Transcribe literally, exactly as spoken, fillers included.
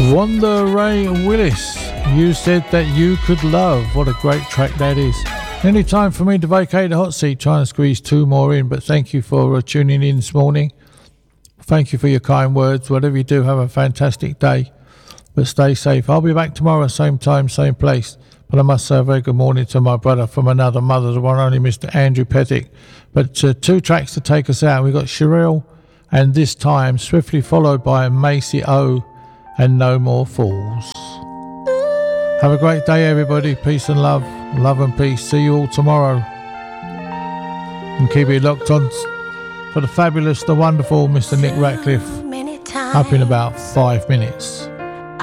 Wanda Ray Willis, You Said That You Could Love. What a great track that is. Any time for me to vacate the hot seat, trying to squeeze two more in, but thank you for uh, tuning in this morning. Thank you for your kind words. Whatever you do, have a fantastic day, but stay safe. I'll be back tomorrow, same time, same place. But I must say a very good morning to my brother from another mother, the one only Mister Andrew Pettick. But uh, two tracks to take us out. We've got Cheryl and This Time, swiftly followed by Macy O and No More Fools. Have a great day, everybody. Peace and love. Love and peace. See you all tomorrow. And keep it locked on for the fabulous, the wonderful Mister Nick Ratcliffe. Up in about five minutes.